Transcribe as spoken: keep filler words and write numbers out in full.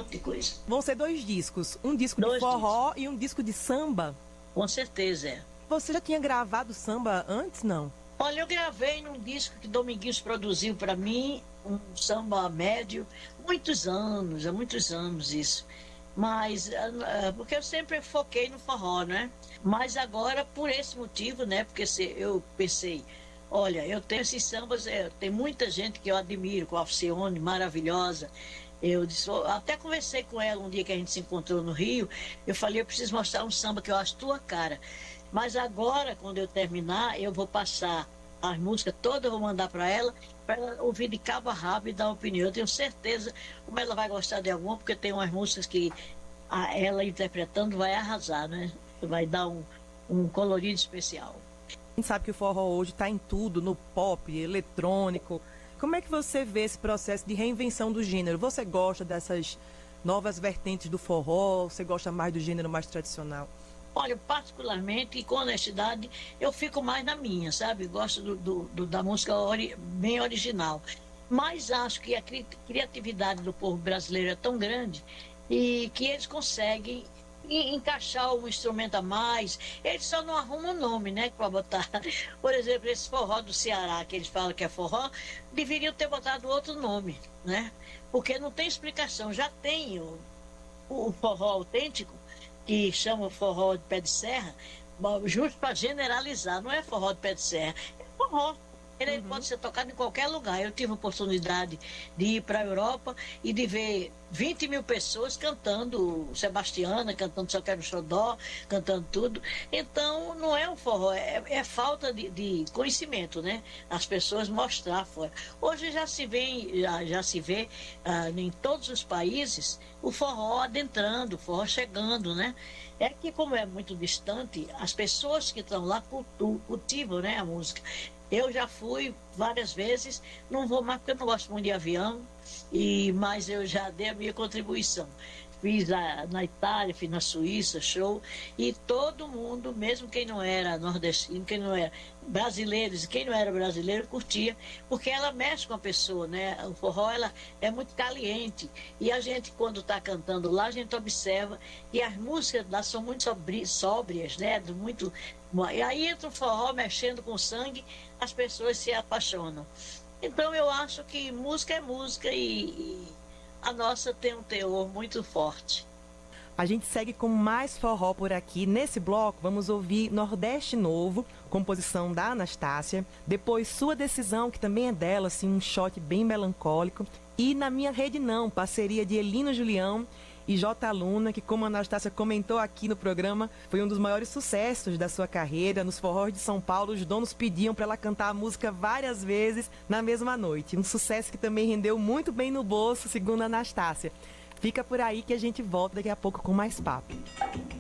monte de coisa. Vão ser dois discos, um disco Dois de forró discos. e um disco de samba. Com certeza, é. Você já tinha gravado samba antes, não? Olha, eu gravei num disco que Dominguinhos produziu para mim, um samba médio, muitos anos, há muitos anos isso. Mas, ah, porque eu sempre foquei no forró, né? Mas agora, por esse motivo, né? Porque se, eu pensei, olha, eu tenho esses sambas, é, tem muita gente que eu admiro, com a Alcione, maravilhosa. Eu disse, eu até conversei com ela um dia que a gente se encontrou no Rio, eu falei, eu preciso mostrar um samba que eu acho tua cara. Mas agora, quando eu terminar, eu vou passar as músicas todas, eu vou mandar para ela, para ela ouvir de cabo a rabo e dar opinião. Eu tenho certeza como ela vai gostar de alguma, porque tem umas músicas que a, ela interpretando vai arrasar, né? Vai dar um, um colorido especial. A gente sabe que o forró hoje está em tudo, no pop, eletrônico. Como é que você vê esse processo de reinvenção do gênero? Você gosta dessas novas vertentes do forró? Você gosta mais do gênero mais tradicional? Olha, particularmente e com honestidade, eu fico mais na minha, sabe? Gosto do, do, do, da música ori, bem original. Mas acho que a cri, criatividade do povo brasileiro é tão grande e que eles conseguem encaixar um instrumento a mais. Eles só não arrumam o nome, né? Para botar. Por exemplo, esse forró do Ceará, que eles falam que é forró, deveriam ter botado outro nome, né? Porque não tem explicação. Já tem o, o forró autêntico, que chama forró de pé de serra, justo para generalizar, não é forró de pé de serra, é forró. Ele uhum. pode ser tocado em qualquer lugar. Eu tive a oportunidade de ir para a Europa e de ver vinte mil pessoas cantando Sebastiana, cantando Só Quero Xodó, cantando tudo. Então, não é um forró, é, é falta de, de conhecimento, né? As pessoas mostrar fora. Hoje já se vê, já, já se vê ah, em todos os países o forró adentrando, o forró chegando, né? É que, como é muito distante, as pessoas que estão lá cultivam, né, a música. Eu já fui várias vezes, não vou mais porque eu não gosto muito de avião, e, mas eu já dei a minha contribuição. Fiz a, na Itália, fiz na Suíça, show, e todo mundo, mesmo quem não era nordestino, quem não era brasileiros, quem não era brasileiro, curtia, porque ela mexe com a pessoa, né? O forró, ela é muito caliente, e a gente, quando está cantando lá, a gente observa que as músicas lá são muito sóbrias, né? Muito... E aí entra o forró mexendo com sangue, as pessoas se apaixonam. Então eu acho que música é música e, e a nossa tem um teor muito forte. A gente segue com mais forró por aqui. Nesse bloco vamos ouvir Nordeste Novo, composição da Anastácia. Depois Sua Decisão, que também é dela, assim, um shot bem melancólico. E Na Minha Rede Não, parceria de Elino Julião e J. Luna, que, como a Anastácia comentou aqui no programa, foi um dos maiores sucessos da sua carreira. Nos forrós de São Paulo, os donos pediam para ela cantar a música várias vezes na mesma noite. Um sucesso que também rendeu muito bem no bolso, segundo a Anastácia. Fica por aí que a gente volta daqui a pouco com mais papo.